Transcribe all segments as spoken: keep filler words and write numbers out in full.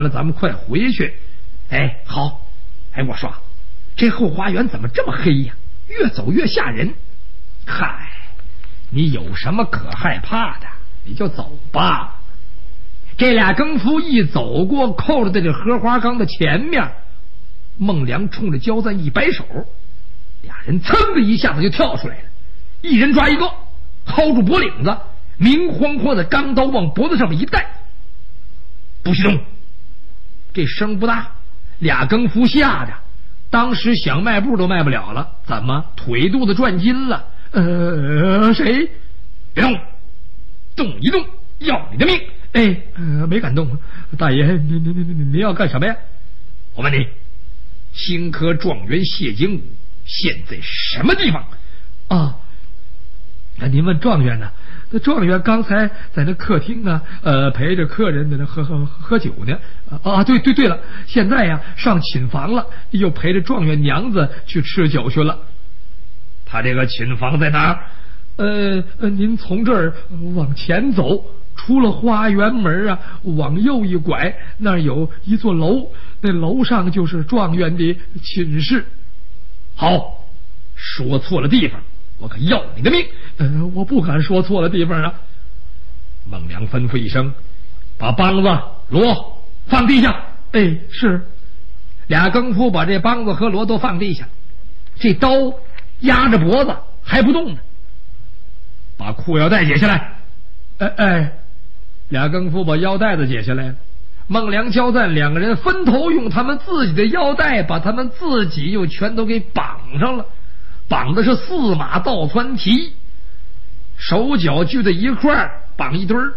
了，咱们快回去。哎，好。哎，我说这后花园怎么这么黑呀？越走越吓人。嗨，你有什么可害怕的？你就走吧。这俩更夫一走过扣着的这荷花缸的前面，孟良冲着焦赞一摆手，俩人噌的一下子就跳出来了，一人抓一个，薅住脖领子，明晃晃的钢刀往脖子上面一戴。不许动！这声不大，俩更夫吓着，当时想迈步都迈不了了。怎么腿肚子转筋了？呃，谁？别动，动一动要你的命！哎，呃，没敢动。大爷，你你你你你要干什么呀？我问你，新科状元谢景武现在什么地方？啊，那您问状元呢？那状元刚才在那客厅啊，呃，陪着客人在那喝喝喝酒呢。啊，对对对了，现在呀上寝房了，又陪着状元娘子去吃酒去了。他这个寝房在哪儿？呃呃，您从这儿往前走，出了花园门啊，往右一拐，那儿有一座楼，那楼上就是状元的寝室。好，说错了地方，我可要你的命！呃，我不敢说错了地方啊。孟良吩咐一声，把梆子锣放地下。哎，是。俩更夫把这梆子和锣都放地下，这刀压着脖子还不动呢。把裤腰带解下来。哎哎，俩更夫把腰带子解下来了。孟良、焦赞两个人分头用他们自己的腰带把他们自己又全都给绑上了，绑的是四马倒穿蹄，手脚聚在一块儿绑一堆儿，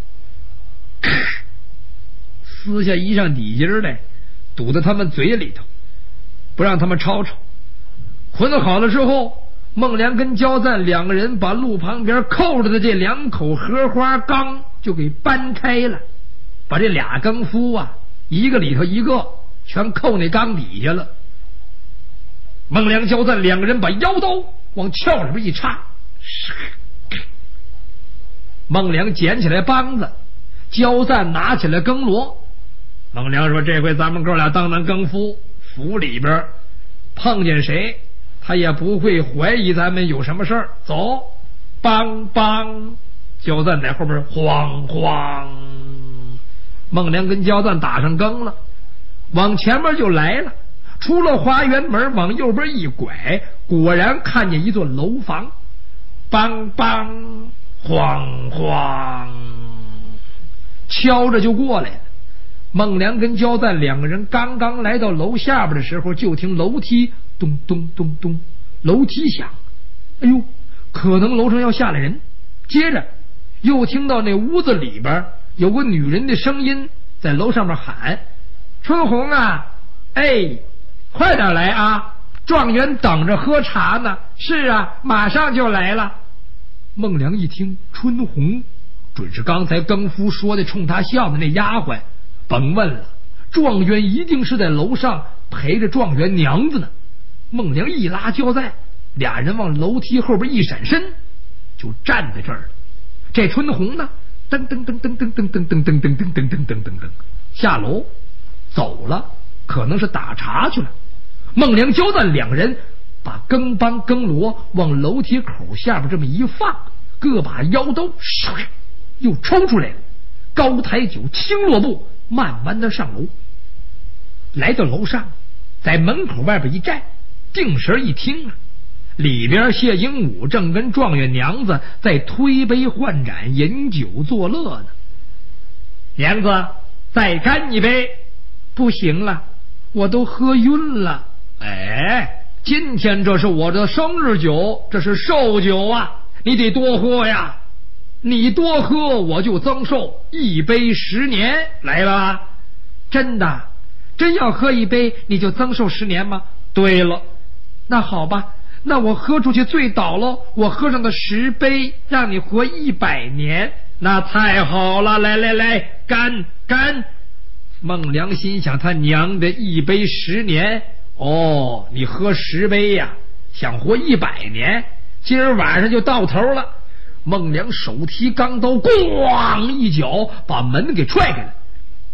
撕下衣裳底襟来堵在他们嘴里头，不让他们吵吵。捆好了之后，孟良跟焦赞两个人把路旁边扣着的这两口荷花缸就给搬开了，把这俩更夫啊一个里头一个全扣那缸底下了。孟良、焦赞两个人把腰刀往鞘里边一插，孟良捡起来梆子，焦赞拿起来更锣。孟良说，这回咱们哥俩当当更夫，府里边碰见谁他也不会怀疑咱们有什么事儿。走，梆梆，焦赞在后边晃晃，孟良跟焦赞打上更了，往前面就来了。出了花园门，往右边一拐，果然看见一座楼房，梆梆，晃晃，敲着就过来了。孟良跟焦赞两个人刚刚来到楼下边的时候，就听楼梯咚咚咚咚，楼梯响。哎呦，可能楼上要下来人。接着又听到那屋子里边有个女人的声音在楼上面喊：春红啊，哎，快点来啊，状元等着喝茶呢。是啊，马上就来了。孟良一听春红，准是刚才更夫说的冲他笑的那丫鬟，甭问了，状元一定是在楼上陪着状元娘子呢。孟良一拉焦赞，俩人往楼梯后边一闪身，就站在这儿了。这春红呢，噔噔噔噔噔噔噔噔噔噔噔噔噔噔噔噔下楼走了，可能是打茶去了。孟良、焦赞两人把更梆更锣往楼梯口下边这么一放，各把腰刀又抽出来了，高抬脚，轻落步，慢慢的上楼。来到楼上，在门口外边一站，定神一听啊，里边谢景武正跟状元娘子在推杯换盏饮酒作乐呢。娘子，再干一杯。不行了，我都喝晕了。哎，今天这是我的生日酒，这是寿酒啊，你得多喝呀。你多喝我就增寿，一杯十年。来吧。真的？真要喝一杯你就增寿十年吗？对了。那好吧，那我喝出去醉倒喽，我喝上的十杯让你活一百年。那太好了，来来来，干干。孟良心想，他娘的一杯十年，哦，你喝十杯呀，想活一百年，今儿晚上就到头了。孟良手提钢刀，咣一脚把门给踹开了。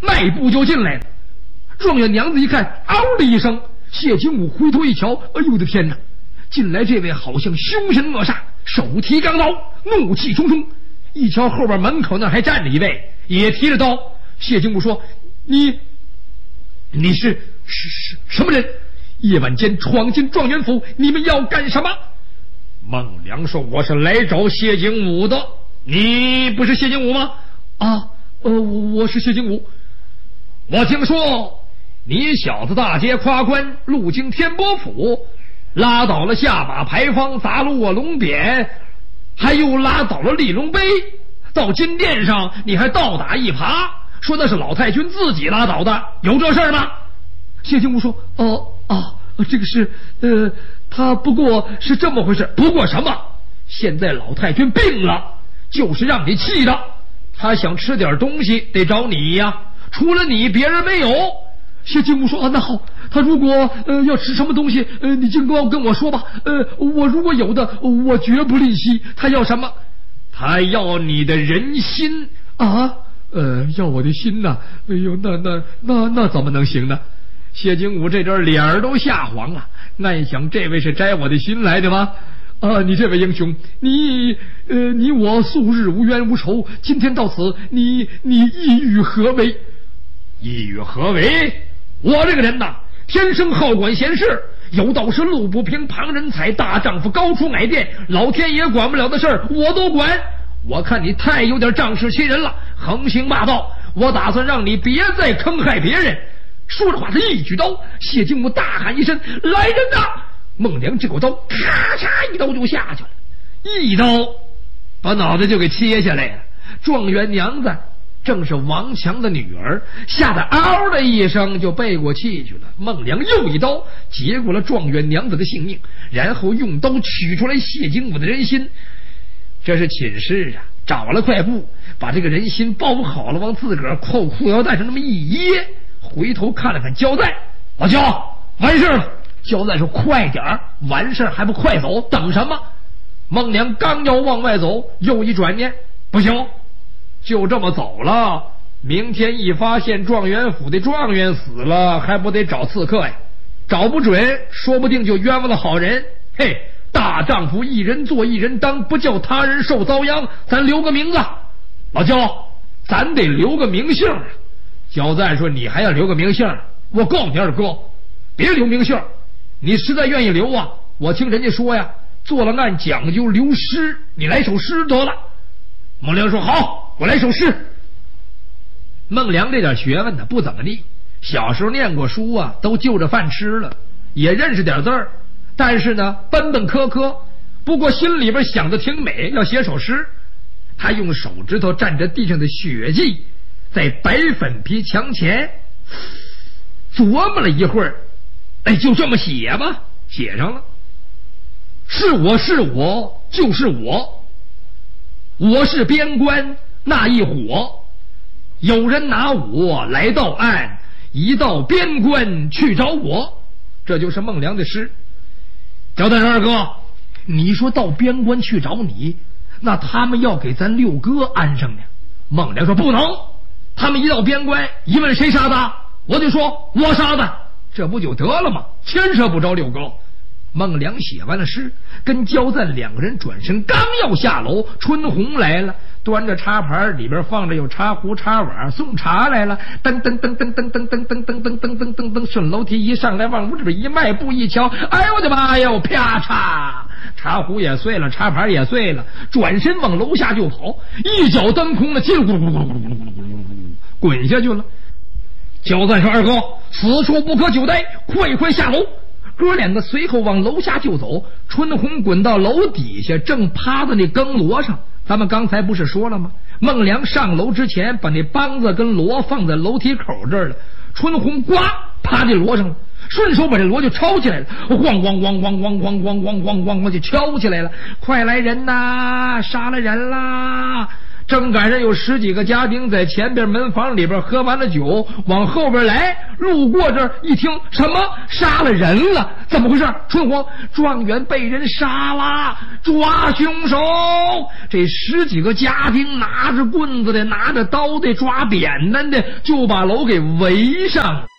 迈步就进来了。状元娘子一看，嗷的一声，谢金武回头一瞧，哎呦我的天哪！进来这位好像凶神恶煞，手提钢刀，怒气冲冲。一瞧后边门口那还站着一位，也提着刀。谢金武说：“你，你是是是什么人？夜晚间闯进状元府，你们要干什么？”孟良说：“我是来找谢景武的。你不是谢景武吗？”啊，呃，我是谢景武。我听说你小子大街夸官，路经天波府，拉倒了下马牌坊，砸了卧龙匾，还又拉倒了立龙碑，到金殿上你还倒打一耙，说那是老太君自己拉倒的，有这事儿吗？谢金武说：“哦啊，这个是呃，他不过是这么回事。不过什么？现在老太君病了，就是让你气的。他想吃点东西，得找你呀，除了你别人没有。”谢金武说：“啊，那好，他如果呃要吃什么东西，呃，你尽管跟我说吧。呃，我如果有的，我绝不吝惜。他要什么？他要你的人心啊！呃，要我的心呐！哎呦，那那那那怎么能行呢？”谢金武这阵脸儿都吓黄了，暗想这位是摘我的心来的吗？啊，你这位英雄，你呃，你我素日无冤无仇，今天到此，你你意欲何为？意欲何为？我这个人呐，天生好管闲事，有道是路不平旁人踩，大丈夫高出矮垫，老天爷管不了的事儿我都管。我看你太有点仗势欺人了，横行霸道，我打算让你别再坑害别人。说着话，他一举刀，谢金武大喊一声：“来人呐！”孟良这口刀咔嚓一刀就下去了，一刀把脑袋就给切下来了。状元娘子正是王强的女儿，吓得嗷的一声就背过气去了。孟良又一刀结过了状元娘子的性命，然后用刀取出来谢金武的人心。这是寝室啊，找了块布，把这个人心包好了，往自个儿扣裤腰带上那么一掖，回头看了看焦赞：“老焦，完事了。”焦赞说：“快点儿，完事还不快走？等什么？”孟良刚要往外走，又一转念，不行，就这么走了，明天一发现状元府的状元死了，还不得找刺客呀？找不准，说不定就冤枉了好人。嘿，大丈夫一人做一人当，不叫他人受遭殃，咱留个名字。老焦，咱得留个名姓。焦赞说：“你还要留个名姓？我告你二哥，别留名姓。你实在愿意留啊，我听人家说呀，做了案讲究留诗，你来首诗得了。”孟良说：“好，我来首诗。”孟良这点学问呢不怎么地，小时候念过书啊，都就着饭吃了，也认识点字儿，但是呢笨笨磕磕，不过心里边想的挺美，要写首诗。他用手指头蘸着地上的血迹，在白粉皮墙前琢磨了一会儿，哎，就这么写吧，写上了。是我是我就是我，我是边关那一伙，有人拿我来到案，一到边关去找我。这就是孟良的诗。焦赞说：“二哥，你说到边关去找你，那他们要给咱六哥安上呢。”孟良说：“不能，他们一到边关，一问谁杀的，我就说我杀的，这不就得了吗？牵涉不着六哥。”孟良写完了诗，跟焦赞两个人转身，刚要下楼，春红来了，端着茶盘，里边放着有茶壶茶碗，送茶来了。噔噔噔噔噔噔噔噔噔噔噔噔噔噔，顺楼梯一上来，往屋里边一迈步一瞧，哎呦我的妈呀！啪嚓，茶壶也碎了，茶盘也碎了，转身往楼下就跑，一脚蹬空了，叽里咕噜咕噜咕噜咕噜咕噜咕噜滚下去了。焦赞说：“二哥，此处不可久待，快快下楼。”哥两个随后往楼下就走，春红滚到楼底下，正趴在那更箩上。咱们刚才不是说了吗？孟良上楼之前把那梆子跟箩放在楼梯口这儿了，春红呱趴这箩上了，顺手把这箩就抄起来了，咣咣咣咣咣咣咣咣咣咣咣就敲起来了。快来人呐，杀了人啦！ 正赶上有十几个家丁在前边门房里边喝完了酒，往后边来，路过这儿一听，什么杀了人了？怎么回事？春黄状元被人杀了，抓凶手！这十几个家丁拿着棍子的，拿着刀的，抓扁担的，就把楼给围上了。